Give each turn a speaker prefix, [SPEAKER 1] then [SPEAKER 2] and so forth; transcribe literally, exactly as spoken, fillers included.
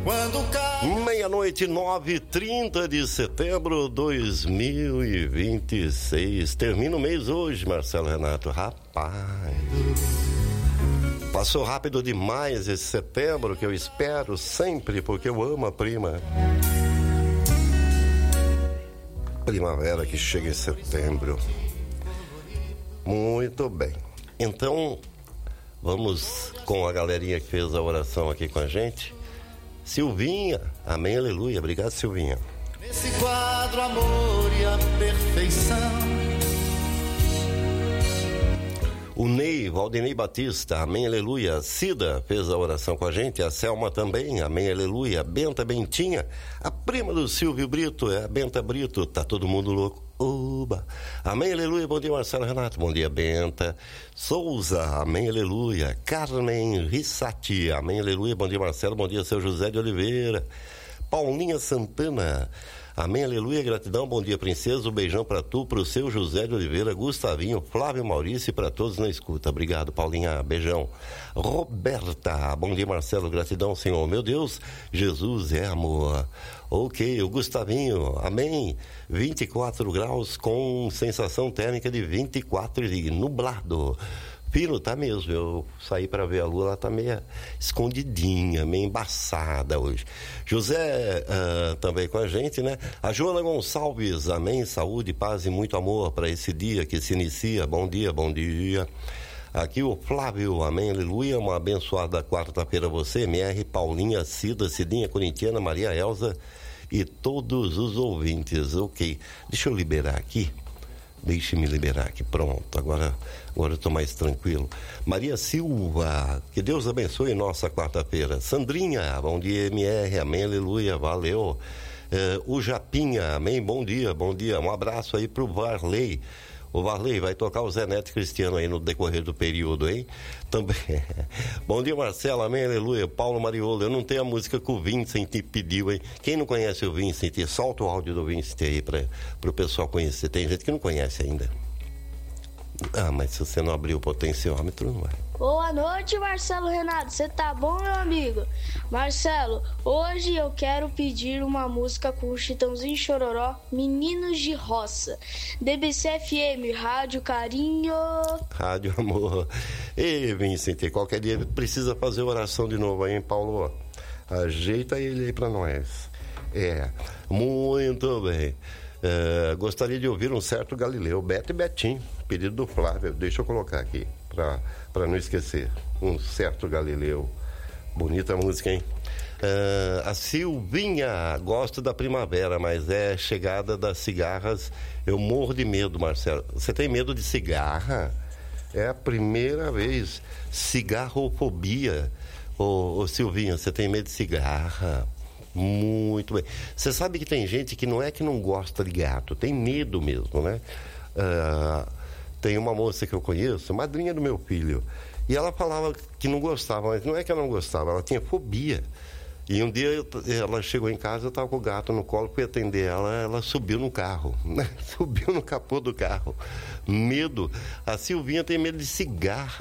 [SPEAKER 1] Meia-noite, nove e trinta de setembro de dois mil e vinte e seis. Termina o mês hoje, Marcelo Renato. Rapaz, passou rápido demais esse setembro, que eu espero sempre, porque eu amo a prima. Primavera que chega em setembro. Muito bem. Então, vamos com a galerinha que fez a oração aqui com a gente. Silvinha, amém, aleluia. Obrigado, Silvinha.
[SPEAKER 2] Nesse quadro, amor e a perfeição.
[SPEAKER 1] O Ney, Valdinei Batista, amém, aleluia. Cida fez a oração com a gente. A Selma também, amém, aleluia. Benta Bentinha, a prima do Silvio Brito, é a Benta Brito. Tá todo mundo louco. Oba. Amém, aleluia. Bom dia, Marcelo Renato. Bom dia, Benta Souza. Amém, aleluia. Carmen Rissati. Amém, aleluia. Bom dia, Marcelo. Bom dia, seu José de Oliveira. Paulinha Santana. Amém, aleluia, gratidão, bom dia, princesa, um beijão pra tu, pro seu José de Oliveira, Gustavinho, Flávio Maurício e pra todos na escuta. Obrigado, Paulinha, beijão. Roberta, bom dia, Marcelo, gratidão, Senhor, meu Deus, Jesus é amor. Ok, o Gustavinho, amém, vinte e quatro graus com sensação térmica de vinte e quatro e nublado. Pino, tá mesmo, eu saí para ver a lua, ela tá meio escondidinha, meio embaçada hoje. José uh, também com a gente, né? A Joana Gonçalves, amém, saúde, paz e muito amor para esse dia que se inicia. Bom dia, bom dia. Aqui o Flávio, amém, aleluia, uma abençoada quarta-feira a você, M R, Paulinha, Cida, Cidinha Corintiana, Maria Elza e todos os ouvintes. Ok, deixa eu liberar aqui. Deixe-me liberar aqui, pronto, agora, agora eu estou mais tranquilo. Maria Silva, que Deus abençoe nossa quarta-feira. Sandrinha, bom dia, M R, amém, aleluia, valeu. É, o Japinha, amém, bom dia, bom dia, um abraço aí pro Varley. O Varley vai tocar o Zé Neto Cristiano aí no decorrer do período, hein? Também. Bom dia, Marcelo, amém, aleluia. Paulo Mariolo, eu não tenho a música que o Vincent pediu, hein? Quem não conhece o Vincent, solta o áudio do Vincent aí para o pessoal conhecer. Tem gente que não conhece ainda. Ah, mas se você não abrir o potenciômetro, não vai.
[SPEAKER 3] Boa noite, Marcelo Renato. Você tá bom, meu amigo? Marcelo, hoje eu quero pedir uma música com o Chitãozinho Chororó, Meninos de Roça. D B C F M, Rádio Carinho.
[SPEAKER 1] Rádio Amor. Ei, Vincent, qualquer dia precisa fazer oração de novo aí, hein, Paulo? Ajeita ele aí pra nós. É, muito bem. É, gostaria de ouvir um certo Galileu, Beto e Betinho, pedido do Flávio, deixa eu colocar aqui, pra, pra não esquecer, um certo Galileu, bonita música, hein? É, a Silvinha, gosto da primavera, mas é chegada das cigarras, eu morro de medo, Marcelo. Você tem medo de cigarra? É a primeira vez, cigarrofobia. Ô, ô Silvinha, você tem medo de cigarra? Muito bem. Você sabe que tem gente que não é que não gosta de gato, tem medo mesmo, né? Uh, tem uma moça que eu conheço, madrinha do meu filho, e ela falava que não gostava, mas não é que ela não gostava, ela tinha fobia. E um dia eu, ela chegou em casa, eu estava com o gato no colo, fui atender ela, ela subiu no carro, subiu no capô do carro. Medo. A Silvinha tem medo de cigarra.